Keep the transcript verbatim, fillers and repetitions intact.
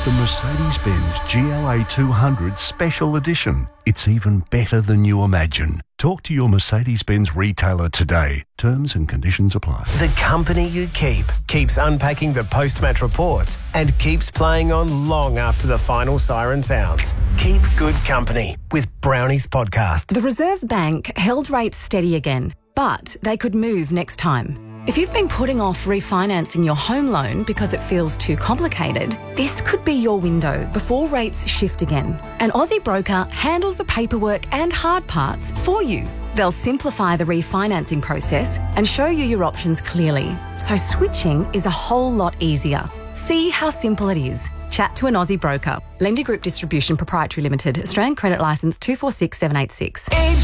the Mercedes-Benz G L A two hundred Special Edition. It's even better than you imagine. Talk to your Mercedes-Benz retailer today. Terms and conditions apply. The company you keep keeps unpacking the post-match reports and keeps playing on long after the final siren sounds. Keep good company with Brownies Podcast. The Reserve Bank held rates steady again, but they could move next time. If you've been putting off refinancing your home loan because it feels too complicated, this could be your window before rates shift again. An Aussie broker handles the paperwork and hard parts for you. They'll simplify the refinancing process and show you your options clearly, so switching is a whole lot easier. See how simple it is. Chat to an Aussie broker. Lender Group Distribution Proprietary Limited. Australian Credit Licence two four six seven eight six.